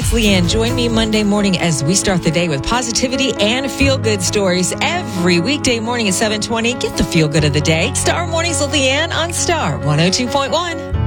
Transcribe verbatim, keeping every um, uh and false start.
it's Leanne. Join me Monday morning as we start the day with positivity and feel-good stories. Every weekday morning at seven twenty, get the feel-good of the day. Star Mornings with Leanne on Star one oh two point one.